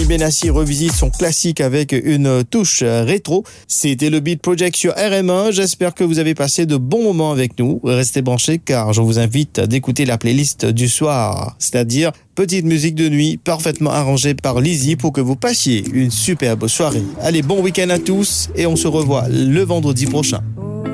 Samy Benassi revisite son classique avec une touche rétro. C'était le Beat Project sur RM1. J'espère que vous avez passé de bons moments avec nous. Restez branchés car je vous invite d'écouter la playlist du soir, c'est-à-dire petite musique de nuit parfaitement arrangée par Lizzy pour que vous passiez une superbe soirée. Allez, bon week-end à tous et on se revoit le vendredi prochain.